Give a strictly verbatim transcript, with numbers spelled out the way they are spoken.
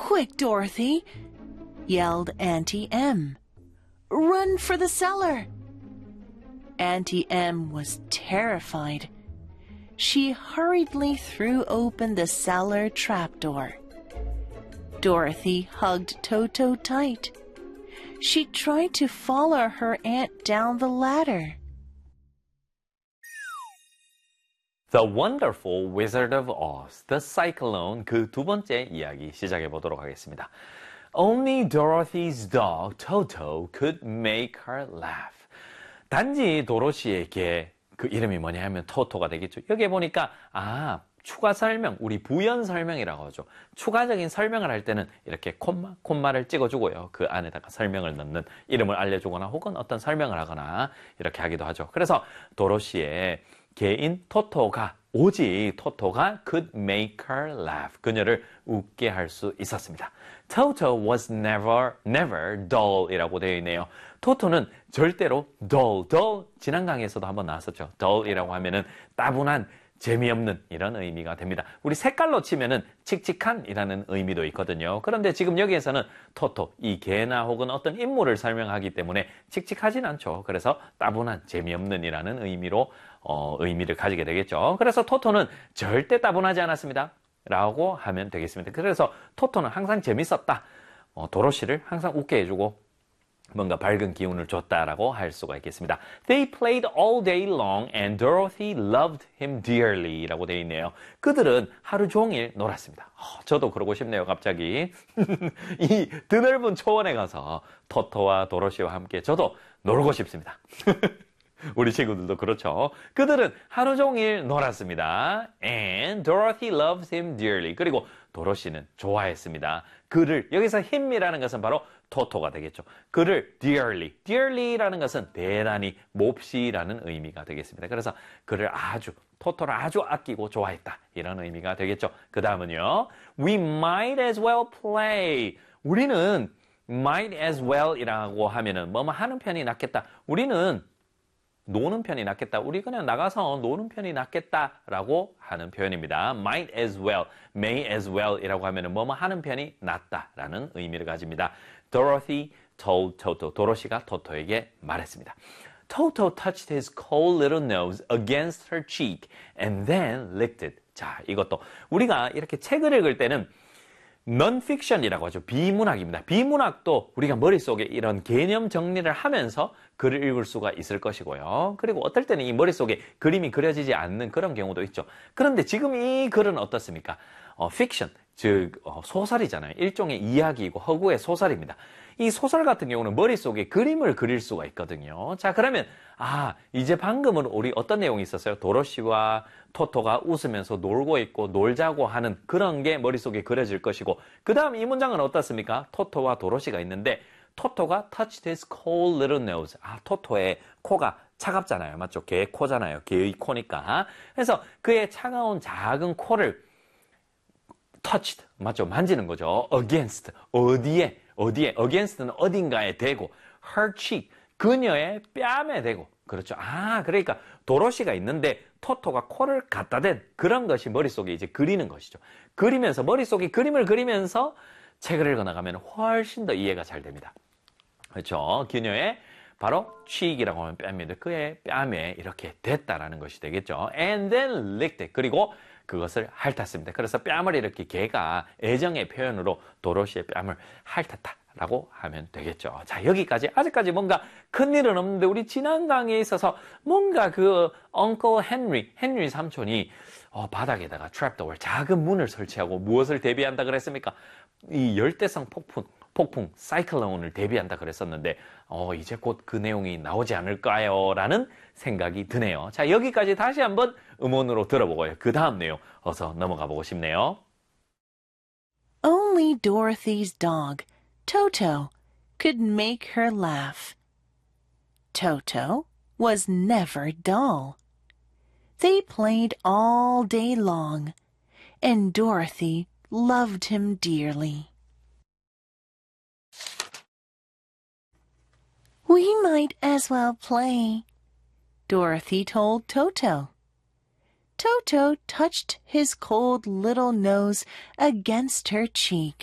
Quick, Dorothy, yelled Auntie Em. Run for the cellar. Auntie Em was terrified. She hurriedly threw open the cellar trapdoor. Dorothy hugged Toto tight. She tried to follow her aunt down the ladder. The Wonderful Wizard of Oz, The Cyclone 그 두 번째 이야기 시작해 보도록 하겠습니다. Only Dorothy's dog, Toto, could make her laugh. 단지 도로시의 개, 그 이름이 뭐냐 하면 토토가 되겠죠. 여기에 보니까 아 추가 설명, 우리 부연 설명이라고 하죠. 추가적인 설명을 할 때는 이렇게 콤마, 콤마를 찍어주고요. 그 안에다가 설명을 넣는, 이름을 알려주거나 혹은 어떤 설명을 하거나 이렇게 하기도 하죠. 그래서 도로시의 개인 토토가, 오직 토토가 could make her laugh. 그녀를 웃게 할 수 있었습니다. Toto was never, never dull 이라고 되어 있네요. 토토는 절대로 dull, dull, 지난 강의에서도 한번 나왔었죠. dull 이라고 하면은 따분한, 재미없는 이런 의미가 됩니다. 우리 색깔로 치면은 칙칙한 이라는 의미도 있거든요. 그런데 지금 여기에서는 토토, 이 개나 혹은 어떤 인물을 설명하기 때문에 칙칙하진 않죠. 그래서 따분한, 재미없는 이라는 의미로 어, 의미를 가지게 되겠죠. 그래서 토토는 절대 따분하지 않았습니다. 라고 하면 되겠습니다. 그래서 토토는 항상 재밌었다. 어, 도로시를 항상 웃게 해주고 뭔가 밝은 기운을 줬다라고 할 수가 있겠습니다. They played all day long and Dorothy loved him dearly 라고 되어 있네요. 그들은 하루 종일 놀았습니다. 어, 저도 그러고 싶네요, 갑자기. 이 드넓은 초원에 가서 토토와 도로시와 함께 저도 놀고 싶습니다. 우리 친구들도 그렇죠. 그들은 하루 종일 놀았습니다. And Dorothy loves him dearly. 그리고 도로시는 좋아했습니다. 그를, 여기서 him이라는 것은 바로 토토가 되겠죠. 그를 dearly, dearly라는 것은 대단히 몹시라는 의미가 되겠습니다. 그래서 그를 아주, 토토를 아주 아끼고 좋아했다 이런 의미가 되겠죠. 그 다음은요, we might as well play. 우리는 might as well 이라고 하면은 뭐뭐 하는 편이 낫겠다. 우리는 노는 편이 낫겠다. 우리 그냥 나가서 노는 편이 낫겠다라고 하는 표현입니다. might as well, may as well 이라고 하면은 뭐뭐 하는 편이 낫다라는 의미를 가집니다. Dorothy told Toto. 도로시가 토토에게 말했습니다. Toto touched his cold little nose against her cheek and then licked it. 자, 이것도 우리가 이렇게 책을 읽을 때는 non-fiction이라고 하죠. 비문학입니다. 비문학도 우리가 머릿속에 이런 개념 정리를 하면서 글을 읽을 수가 있을 것이고요. 그리고 어떨 때는 이 머릿속에 그림이 그려지지 않는 그런 경우도 있죠. 그런데 지금 이 글은 어떻습니까? 어, 픽션, 즉 어, 소설이잖아요. 일종의 이야기이고 허구의 소설입니다. 이 소설 같은 경우는 머릿속에 그림을 그릴 수가 있거든요. 자, 그러면 아, 이제 방금은 우리 어떤 내용이 있었어요? 도로시와 토토가 웃으면서 놀고 있고 놀자고 하는 그런 게 머릿속에 그려질 것이고, 그 다음 이 문장은 어떻습니까? 토토와 도로시가 있는데 토토가 touched his cold little nose. 아, 토토의 코가 차갑잖아요. 맞죠? 개의 코잖아요. 개의 코니까. 그래서 그의 차가운 작은 코를 touched, 맞죠? 만지는 거죠. against, 어디에, 어디에, against는 어딘가에 대고, her cheek, 그녀의 뺨에 대고. 그렇죠. 아, 그러니까 도로시가 있는데 토토가 코를 갖다 댄 그런 것이 머릿속에 이제 그리는 것이죠. 그리면서, 머릿속에 그림을 그리면서 책을 읽어나가면 훨씬 더 이해가 잘 됩니다. 그렇죠. 그녀의 바로 cheek이라고 하면 뺨인데 그의 뺨에 이렇게 댔다라는 것이 되겠죠. And then licked it. 그리고 그것을 핥았습니다. 그래서 뺨을 이렇게 개가 애정의 표현으로 도로시의 뺨을 핥았다라고 하면 되겠죠. 자, 여기까지 아직까지 뭔가 큰일은 없는데 우리 지난 강의에 있어서 뭔가 그 Uncle Henry, 헨리 삼촌이 어, 바닥에다가 트랩도어, 작은 문을 설치하고 무엇을 대비한다 그랬습니까? 이 열대성 폭풍, 폭풍, 사이클론을 대비한다 그랬었는데 어, 이제 곧 그 내용이 나오지 않을까요? 라는 생각이 드네요. 자, 여기까지 다시 한번 음원으로 들어보고요. 그 다음 내용 어서 넘어가 보고 싶네요. Only Dorothy's dog, Toto, could make her laugh. Toto was never dull. They played all day long, and Dorothy loved him dearly. We might as well play, Dorothy told Toto. Toto touched his cold little nose against her cheek